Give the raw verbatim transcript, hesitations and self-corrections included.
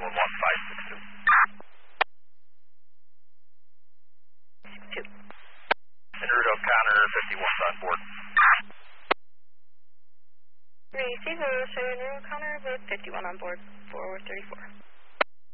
one one five six two. Two. En route O'Connor, fifty-one's on board. Receive a Cheyenne O'Connor with fifty-one on board, four thirty-four.